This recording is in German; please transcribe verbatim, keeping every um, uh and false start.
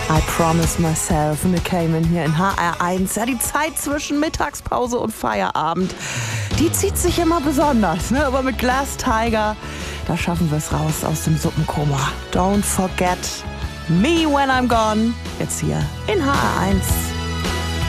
I Promise Myself, Nick Cayman hier in H R eins. Ja, die Zeit zwischen Mittagspause und Feierabend, die zieht sich immer besonders, ne? Aber mit Glass Tiger, da schaffen wir es raus aus dem Suppenkoma. Don't forget me when I'm gone. Jetzt hier in H R eins.